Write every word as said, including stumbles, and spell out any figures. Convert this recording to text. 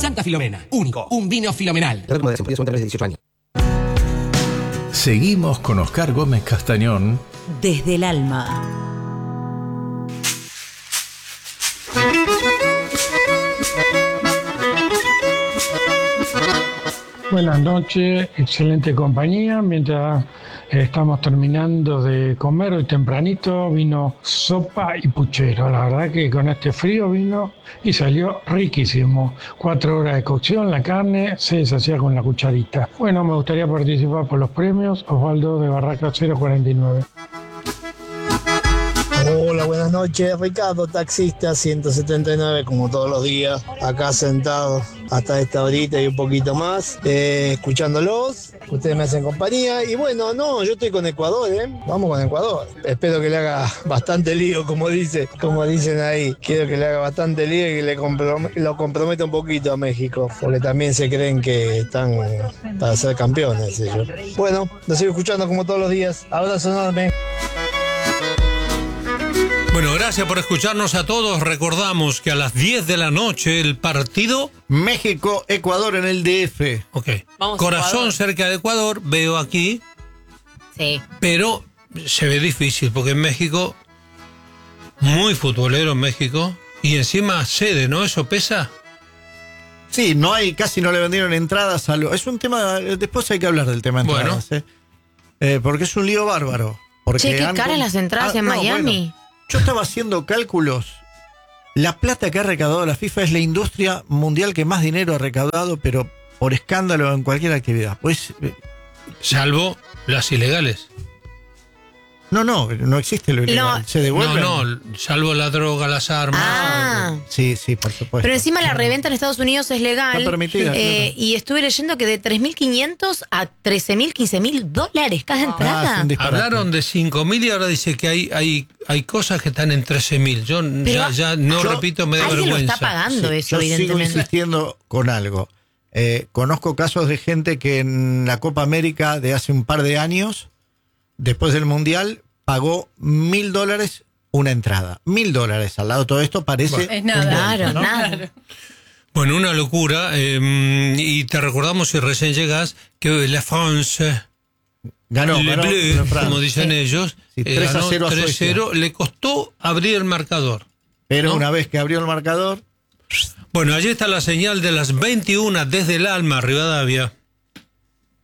Santa Filomena, único, un vino filomenal. de dieciocho años. Seguimos con Oscar Gómez Castañón. Desde el alma. Buenas noches, excelente compañía. Mientras estamos terminando de comer, hoy tempranito vino sopa y puchero. La verdad que con este frío vino y salió riquísimo. Cuatro horas de cocción, la carne se deshacía con la cucharita. Bueno, me gustaría participar por los premios. Osvaldo de Barraca cero cuarenta y nueve. Hola, buenas noches, Ricardo, taxista ciento setenta y nueve, como todos los días, acá sentado hasta esta horita y un poquito más, eh, escuchándolos, ustedes me hacen compañía, y bueno, no, yo estoy con Ecuador, ¿eh? Vamos con Ecuador, espero que le haga bastante lío, como dice, como dicen ahí, quiero que le haga bastante lío y que le comprom- lo comprometa un poquito a México, porque también se creen que están para ser campeones ellos. Bueno, los sigo escuchando como todos los días, abrazo enorme. Bueno, gracias por escucharnos a todos. Recordamos que a las diez de la noche el partido... México-Ecuador en el D F. Ok. Vamos Corazón cerca de Ecuador, veo aquí. Sí. Pero se ve difícil porque en México, muy futbolero en México, y encima sede, ¿no? ¿Eso pesa? Sí, no hay, casi no le vendieron entradas a lo... Es un tema, después hay que hablar del tema de entradas, bueno. ¿eh? Eh, porque es un lío bárbaro. Porque Che, qué han... caras las entradas ah, en no, Miami. Bueno, yo estaba haciendo cálculos. La plata que ha recaudado la FIFA es la industria mundial que más dinero ha recaudado, pero por escándalo en cualquier actividad. Pues, salvo las ilegales. No, no, no existe lo ilegal. No, se devuelven. No, no, salvo la droga, las armas. Ah. Sí, sí, por supuesto. Pero encima la reventa en Estados Unidos es legal. Está permitida, eh, claro. Y estuve leyendo que de tres mil quinientos a trece mil, quince mil dólares cada entrada. Ah, hablaron de cinco mil y ahora dice que hay hay hay cosas que están en trece mil. Yo ya, ya no yo, repito, me da alguien vergüenza. lo está pagando Sí, eso, yo sigo evidentemente. insistiendo con algo. Eh, conozco casos de gente que en la Copa América de hace un par de años, después del Mundial, pagó mil dólares una entrada. Mil dólares al lado de todo esto parece... Bueno, es nada. un Claro, monto, ¿no? nada. Bueno, una locura. Eh, y te recordamos, si recién llegas, que la France ganó, Le ganó Bleu, France. como dicen Sí. ellos, Sí, eh, tres a ganó cero a tres cero. Suecia. Le costó abrir el marcador. Pero ¿no? una vez que abrió el marcador... Bueno, allí está la señal de las veintiuna desde el alma, Rivadavia.